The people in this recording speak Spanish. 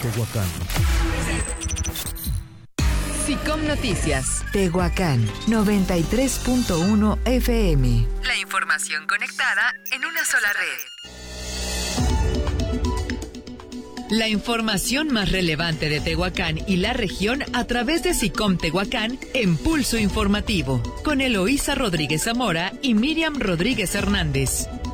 Tehuacán. SICOM Noticias, Tehuacán, 93.1 FM. La información conectada en una sola red. La información más relevante de Tehuacán y la región a través de SICOM Tehuacán en Pulso Informativo, con Eloísa Rodríguez Zamora y Miriam Rodríguez Hernández.